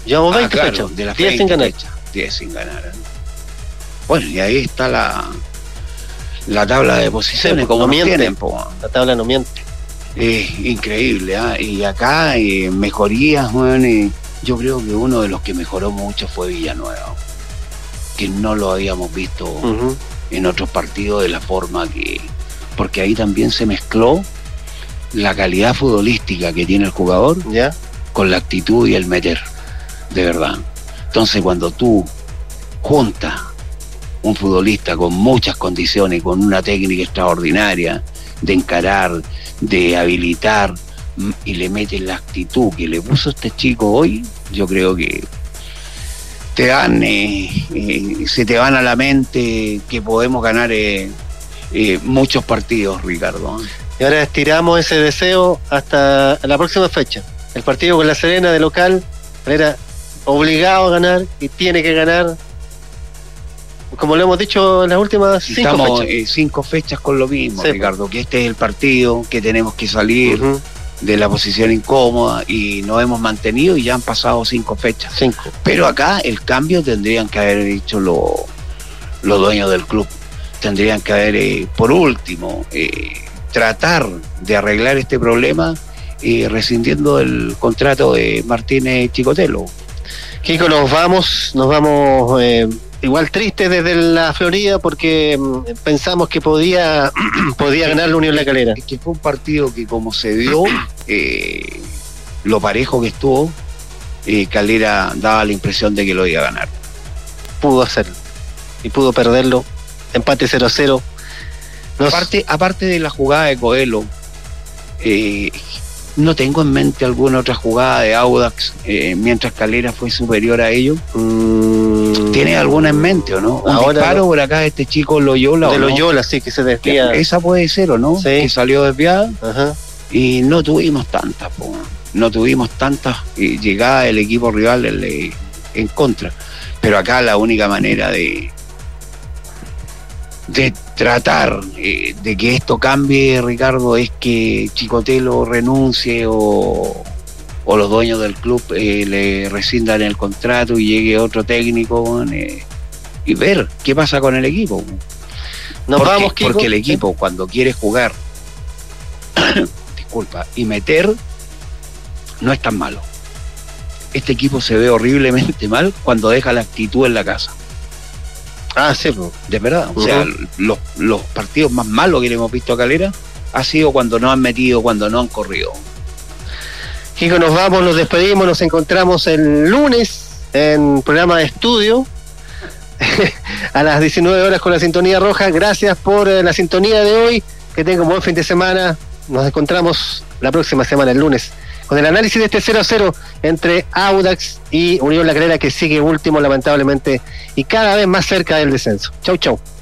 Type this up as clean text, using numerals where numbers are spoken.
Llevamos 20 claro, fechas, de las 10 sin 20 ganar. fechas, 10 sin ganar. Bueno, y ahí está la tabla de posiciones, Sí, como no nos miente. tienen, po. La tabla no miente. Es increíble, ¿ah? Y acá mejorías, bueno, y yo creo que uno de los que mejoró mucho fue Villanueva, que no lo habíamos visto en otros partidos de la forma que... Porque ahí también se mezcló la calidad futbolística que tiene el jugador, ¿ya?, con la actitud y el meter, de verdad. Entonces cuando tú juntas un futbolista con muchas condiciones, con una técnica extraordinaria de encarar, de habilitar, y le metes la actitud que le puso este chico hoy, yo creo que te dan, se te van a la mente que podemos ganar muchos partidos, Ricardo. Y ahora estiramos ese deseo hasta la próxima fecha. El partido con La Serena de local, era obligado a ganar y tiene que ganar, como lo hemos dicho en las últimas 5 Estamos fechas. 5 fechas con lo mismo, Sí, Ricardo, que este es el partido, que tenemos que salir de la posición incómoda, y nos hemos mantenido y ya han pasado 5 fechas. 5. Pero acá el cambio tendrían que haber hecho los dueños del club. Tendrían que haber, por último, tratar de arreglar este problema rescindiendo el contrato de Martínez Chicotelo. Kiko, nos vamos igual tristes desde la Florida porque pensamos que podía ganar la Unión La Calera. Es que fue un partido que, como se dio, lo parejo que estuvo, Calera daba la impresión de que lo iba a ganar. Pudo hacerlo y pudo perderlo. Empate 0-0. Aparte de la jugada de Coelho, no tengo en mente alguna otra jugada de Audax mientras Calera fue superior a ellos. ¿Tiene alguna en mente o no? Un disparo por acá de este chico Loyola. De Loyola, sí, que se desvía. Esa puede ser, ¿o no? Sí. Que salió desviada. Ajá. Y no tuvimos tantas, llegadas del equipo rival en contra. Pero acá la única manera de tratar de que esto cambie, Ricardo, es que Chicotelo renuncie o los dueños del club le rescindan el contrato y llegue otro técnico, y ver qué pasa con el equipo. Porque el equipo, cuando quiere jugar y meter, no es tan malo. Este equipo se ve horriblemente mal cuando deja la actitud en la casa. Sí, de verdad. O sea, los partidos más malos que le hemos visto a Calera ha sido cuando no han metido, cuando no han corrido. Kiko, nos vamos, nos despedimos, nos encontramos el lunes en programa de estudio a las 19 horas con la Sintonía Roja. Gracias por la sintonía de hoy, que tengan un buen fin de semana. Nos encontramos la próxima semana, el lunes, con el análisis de este 0-0 entre Audax y Unión La Calera, que sigue último lamentablemente y cada vez más cerca del descenso. Chau.